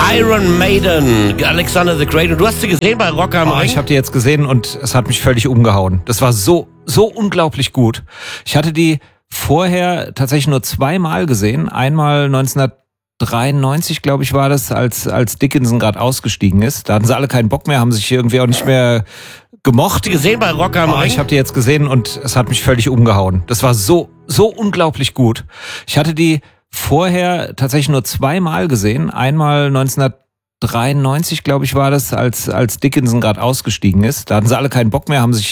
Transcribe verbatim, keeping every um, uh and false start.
Iron Maiden, Alexander the Great. Und du hast sie gesehen bei Rock am Oh, Ring? ich habe die jetzt gesehen und es hat mich völlig umgehauen. Das war so, so unglaublich gut. Ich hatte die vorher tatsächlich nur zweimal gesehen. Einmal neunzehnhundertdreiundneunzig, glaube ich, war das, als, als Dickinson gerade ausgestiegen ist. Da hatten sie alle keinen Bock mehr, haben sich irgendwie auch nicht mehr gemocht. gesehen bei Rock am Oh, Ring? ich habe die jetzt gesehen und es hat mich völlig umgehauen. Das war so, so unglaublich gut. Ich hatte die vorher tatsächlich nur zweimal gesehen. Einmal neunzehnhundertdreiundneunzig, glaube ich, war das, als, als Dickinson gerade ausgestiegen ist. Da hatten sie alle keinen Bock mehr, haben sich